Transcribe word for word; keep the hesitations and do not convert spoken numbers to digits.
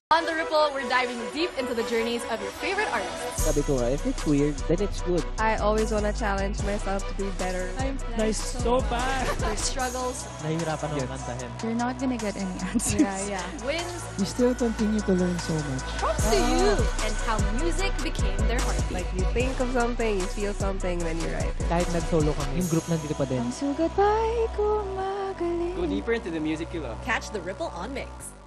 On The Ripple, we're diving deep into the journeys of your favorite artists. Sabi ko nga, if it's weird, then it's good. I always want to challenge myself to be better. I'm nice so bad. Their struggles, Nahihirapan akong kantahin. You're not gonna get any answers. Yeah, yeah. wins, You still continue to learn so much. props to you, and how music became their heartbeat. Like you think of something, you feel something, then you write it. Kahit nag-solo kami, yung group nandito pa din. Ang sugat ba'y kumagaling? Go deeper into the music you love. Catch The Ripple on Mix.